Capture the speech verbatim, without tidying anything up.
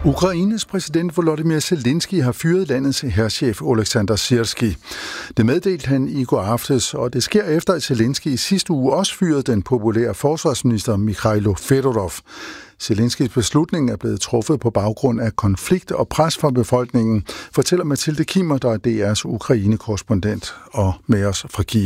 Ukraines præsident Volodymyr Zelensky har fyret landets hærchef Oleksandr Syrskij. Det meddelte han i går aftes, og det sker efter, at Zelensky i sidste uge også fyrede den populære forsvarsminister Mikhailo Fedorov. Zelenskys beslutning er blevet truffet på baggrund af konflikt og pres fra befolkningen, fortæller Mathilde Kimmer, der er D R's Ukraine-korrespondent og med os fra Kiev.